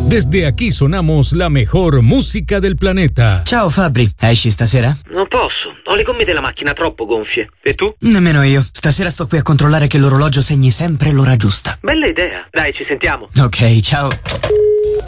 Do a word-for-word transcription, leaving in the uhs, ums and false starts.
Desde aquí sonamos la mejor música del planeta. Ciao Fabri, esci stasera? Non posso, ho le gomme della macchina troppo gonfie. E tu? Nemmeno io. Stasera sto qui a controllare che l'orologio segni sempre l'ora giusta. Bella idea. Dai, ci sentiamo. Ok, ciao.